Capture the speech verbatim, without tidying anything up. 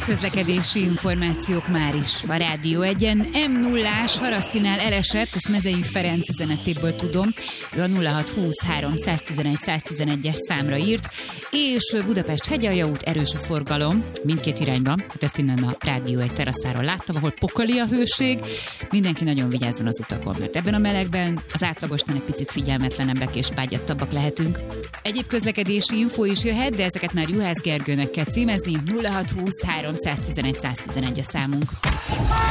Közlekedési információk már is a Rádió egyen. M nullás Harasztinál elesett, ezt Mezei Ferenc üzenetéből tudom. Ő a nulla hat húsz három tizenegy száz tizenegyes számra írt, és Budapest Hegyalja út, erős a forgalom mindkét irányban. Hát ezt innen a Rádió egy teraszáról láttam, ahol pokoli a hőség. Mindenki nagyon vigyázzon az utakon, mert ebben a melegben az átlagosnál egy picit figyelmetlenebbek és bágyattabbak lehetünk. Egyéb közlekedési info is jöhet, de ezeket már Juhász Gergőnek kell címezni. nulla hat húsz három tizenegy száz tizenegy a számunk.